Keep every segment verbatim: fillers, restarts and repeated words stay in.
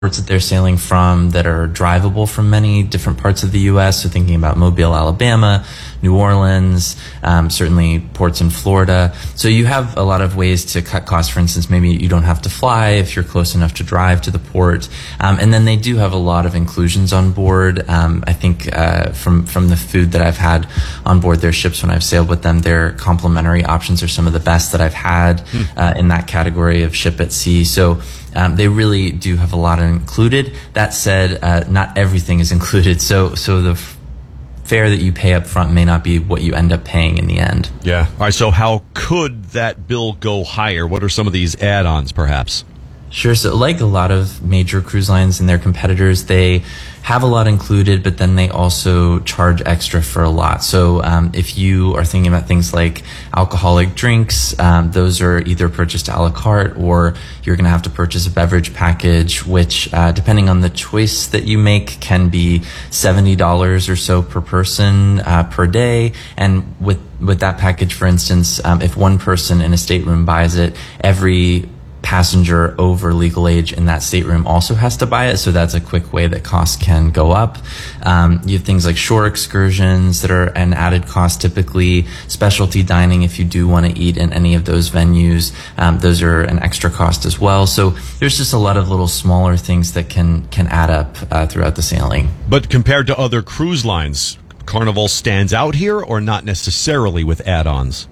ports that they're sailing from that are drivable from many different parts of the U S. So thinking about Mobile, Alabama, New Orleans, um, certainly ports in Florida. So you have a lot of ways to cut costs. For instance, maybe you don't have to fly if you're close enough to drive to the port. Um, and then they do have a lot of inclusions on board. Um, I think uh, from from the food that I've had on board their ships when I've sailed with them, their complimentary options are some of the best that I've had uh, in that category of ship at sea. So Um, they really do have a lot included. That said, uh, not everything is included. So, so the f- fare that you pay up front may not be what you end up paying in the end. Yeah. All right. So how could that bill go higher? What are some of these add-ons, perhaps? Sure. So like a lot of major cruise lines and their competitors, they have a lot included, but then they also charge extra for a lot. So um, if you are thinking about things like alcoholic drinks, um, those are either purchased a la carte or you're going to have to purchase a beverage package, which uh, depending on the choice that you make can be seventy dollars or so per person uh, per day. And with, with that package, for instance, um, if one person in a stateroom buys it, every passenger over legal age in that stateroom also has to buy it. So that's a quick way that costs can go up. Um, you have things like shore excursions that are an added cost, typically specialty dining if you do want to eat in any of those venues. Um, those are an extra cost as well. So there's just a lot of little smaller things that can, can add up uh, throughout the sailing. But compared to other cruise lines, Carnival stands out here or not necessarily with add-ons?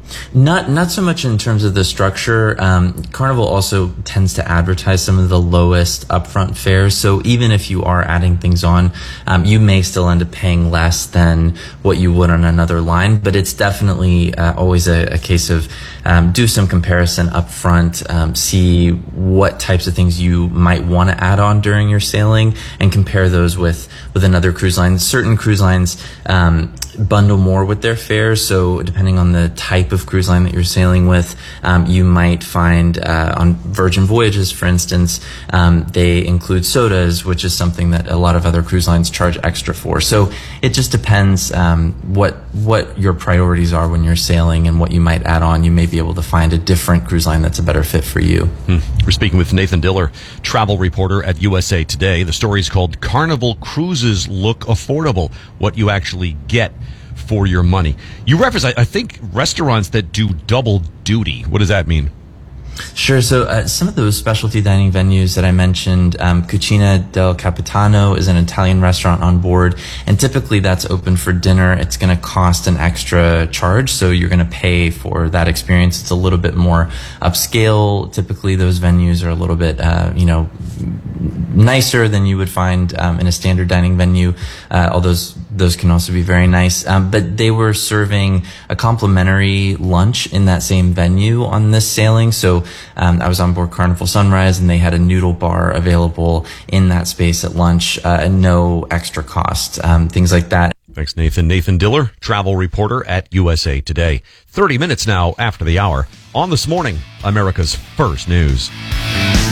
Not not so much in terms of the structure. Um, Carnival also tends to advertise some of the lowest upfront fares. So even if you are adding things on, um, you may still end up paying less than what you would on another line. But it's definitely uh, always a, a case of um, do some comparison upfront, um, see what types of things you might want to add on during your sailing, and compare those with with another cruise line. Certain cruise lines um, bundle more with their fares. So depending on the type of cruise line that you're sailing with, um, you might find uh, on Virgin Voyages, for instance, um, they include sodas, which is something that a lot of other cruise lines charge extra for. So it just depends um, what what your priorities are when you're sailing and what you might add on. You may be able to find a different cruise line that's a better fit for you. Hmm. We're speaking with Nathan Diller, travel reporter at U S A Today. The story is called Carnival Cruises Look Affordable, what you actually get for your money. You reference, I, I think, restaurants that do double duty. What does that mean? Sure. So uh, some of those specialty dining venues that I mentioned, um, Cucina del Capitano is an Italian restaurant on board, and typically that's open for dinner. It's going to cost an extra charge, so you're going to pay for that experience. It's a little bit more upscale. Typically those venues are a little bit, uh, you know, nicer than you would find um, in a standard dining venue, uh, although those, those can also be very nice. Um, but they were serving a complimentary lunch in that same venue on this sailing. So um, I was on board Carnival Sunrise, and they had a noodle bar available in that space at lunch, uh, and no extra cost, um, things like that. Thanks, Nathan. Nathan Diller, travel reporter at U S A Today. thirty minutes now after the hour on This Morning, America's First News.